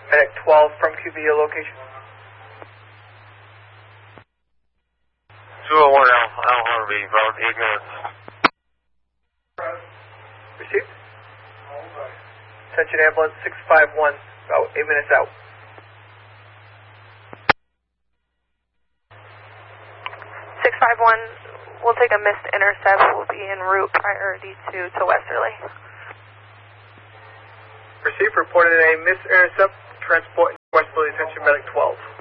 Medic 12 from QV, your location. 201 Al Harvey, about 8 minutes. Received. Attention ambulance 651, about 8 minutes out. 651, we'll take a missed intercept. We'll be en route priority to Westerly. Received, reported a missed intercept, transport Westerly, attention medic 12.